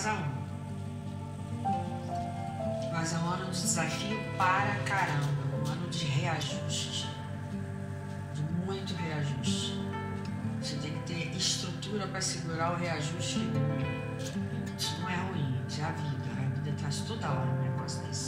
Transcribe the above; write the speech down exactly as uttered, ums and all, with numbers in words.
casa um. Mas é um ano de desafio para caramba, um ano de reajuste, de muito reajuste. Você tem que ter estrutura para segurar o reajuste. Isso não é ruim, isso é a vida. A vida traz toda hora um negócio desse.